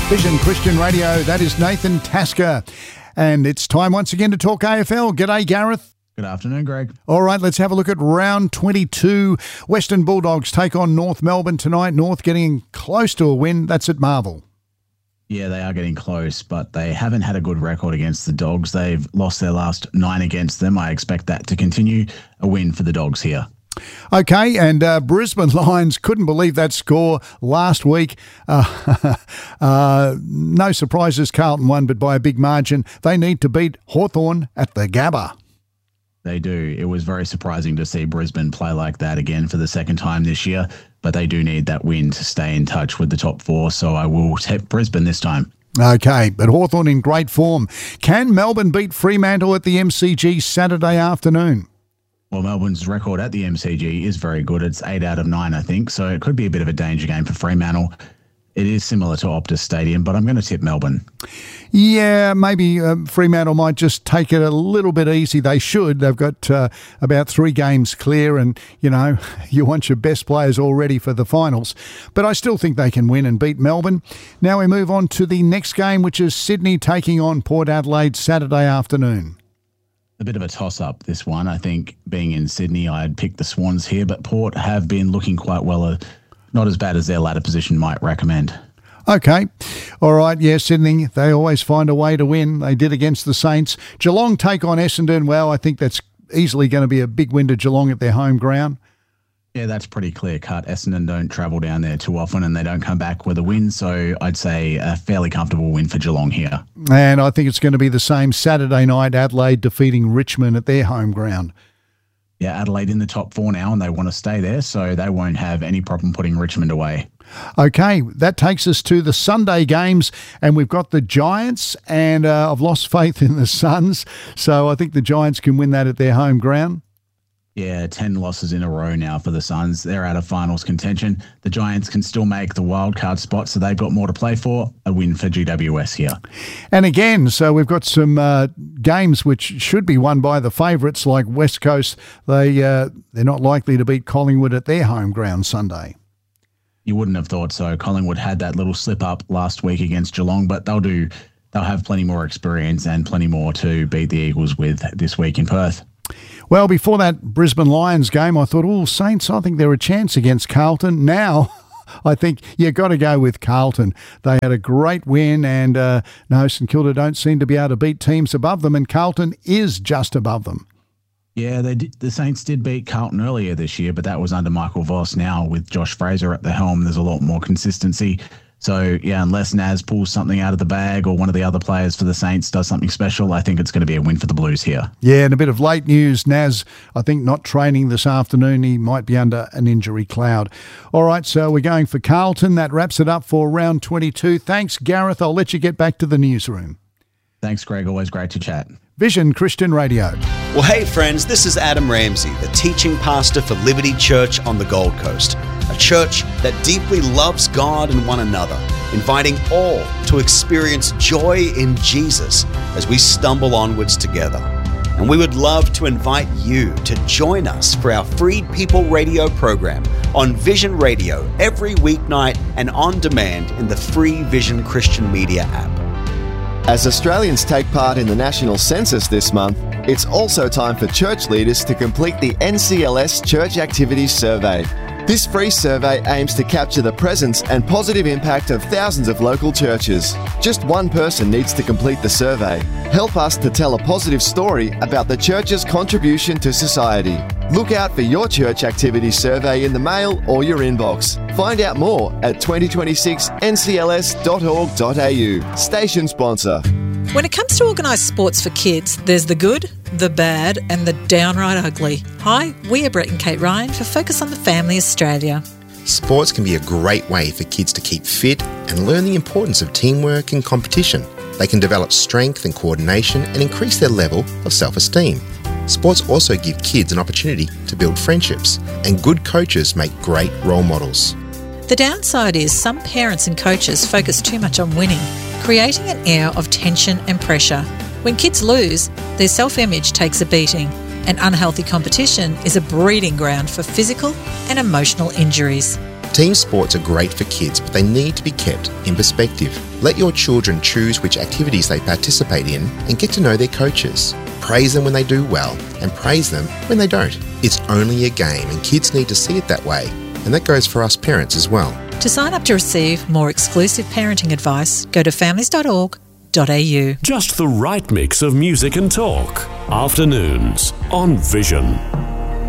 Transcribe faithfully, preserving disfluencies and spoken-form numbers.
Vision Christian Radio, that is Nathan Tasker. And it's time once again to talk A F L. G'day, Gareth. Good afternoon, Greg. All right, let's have a look at round twenty-two. Western Bulldogs take on North Melbourne tonight. North getting close to a win. That's at Marvel. Yeah, they are getting close, but they haven't had a good record against the Dogs. They've lost their last nine against them. I expect that to continue. A win for the Dogs here. Okay, and uh, Brisbane Lions couldn't believe that score last week. Uh, uh, no surprises, Carlton won, but by a big margin. They need to beat Hawthorn at the Gabba. They do. It was very surprising to see Brisbane play like that again for the second time this year, but they do need that win to stay in touch with the top four, so I will tip Brisbane this time. Okay, but Hawthorn in great form. Can Melbourne beat Fremantle at the M C G Saturday afternoon? Well, Melbourne's record at the M C G is very good. It's eight out of nine, I think, so it could be a bit of a danger game for Fremantle. It is similar to Optus Stadium, but I'm going to tip Melbourne. Yeah, maybe uh, Fremantle might just take it a little bit easy. They should. They've got uh, about three games clear and, you know, you want your best players all ready for the finals. But I still think they can win and beat Melbourne. Now we move on to the next game, which is Sydney taking on Port Adelaide Saturday afternoon. A bit of a toss-up, this one. I think being in Sydney, I'd pick the Swans here, but Port have been looking quite well, uh, not as bad as their ladder position might recommend. Okay. All right. Yeah, Sydney, they always find a way to win. They did against the Saints. Geelong take on Essendon. Well, I think that's easily going to be a big win to Geelong at their home ground. Yeah, that's pretty clear-cut. Essendon don't travel down there too often and they don't come back with a win, so I'd say a fairly comfortable win for Geelong here. And I think it's going to be the same Saturday night, Adelaide defeating Richmond at their home ground. Yeah, Adelaide in the top four now and they want to stay there, so they won't have any problem putting Richmond away. Okay, that takes us to the Sunday games, and we've got the Giants, and uh, I've lost faith in the Suns, so I think the Giants can win that at their home ground. Yeah, ten losses in a row now for the Suns. They're out of finals contention. The Giants can still make the wildcard spot, so they've got more to play for. A win for G W S here. And again, so we've got some uh, games which should be won by the favourites like West Coast. They, uh, they're not likely to beat Collingwood at their home ground Sunday. You wouldn't have thought so. Collingwood had that little slip up last week against Geelong, but they'll do. They'll have plenty more experience and plenty more to beat the Eagles with this week in Perth. Well, before that Brisbane Lions game, I thought, oh, Saints, I think they're a chance against Carlton. Now, I think you've got to go with Carlton. They had a great win, and uh, no, St Kilda don't seem to be able to beat teams above them, and Carlton is just above them. Yeah, they did, the Saints did beat Carlton earlier this year, but that was under Michael Voss. Now, with Josh Fraser at the helm, there's a lot more consistency. So, yeah, unless Naz pulls something out of the bag or one of the other players for the Saints does something special, I think it's going to be a win for the Blues here. Yeah, and a bit of late news. Naz, I think, not training this afternoon. He might be under an injury cloud. All right, so we're going for Carlton. That wraps it up for round twenty-two. Thanks, Gareth. I'll let you get back to the newsroom. Thanks, Greg. Always great to chat. Vision Christian Radio. Well, hey, friends, this is Adam Ramsey, the teaching pastor for Liberty Church on the Gold Coast, a church that deeply loves God and one another, inviting all to experience joy in Jesus as we stumble onwards together. And we would love to invite you to join us for our Freed People radio program on Vision Radio every weeknight and on demand in the free Vision Christian Media app. As Australians take part in the national census this month, it's also time for church leaders to complete the N C L S Church Activities Survey. This free survey aims to capture the presence and positive impact of thousands of local churches. Just one person needs to complete the survey. Help us to tell a positive story about the church's contribution to society. Look out for your church activity survey in the mail or your inbox. Find out more at twenty twenty-six N C L S dot org dot A U. Station sponsor. When it comes to organised sports for kids, there's the good, the bad and the downright ugly. Hi, we are Brett and Kate Ryan for Focus on the Family Australia. Sports can be a great way for kids to keep fit and learn the importance of teamwork and competition. They can develop strength and coordination and increase their level of self-esteem. Sports also give kids an opportunity to build friendships, and good coaches make great role models. The downside is some parents and coaches focus too much on winning, creating an air of tension and pressure. When kids lose, their self-image takes a beating, and unhealthy competition is a breeding ground for physical and emotional injuries. Team sports are great for kids, but they need to be kept in perspective. Let your children choose which activities they participate in and get to know their coaches. Praise them when they do well and praise them when they don't. It's only a game and kids need to see it that way. And that goes for us parents as well. To sign up to receive more exclusive parenting advice, go to families dot org dot a u. Just the right mix of music and talk. Afternoons on Vision.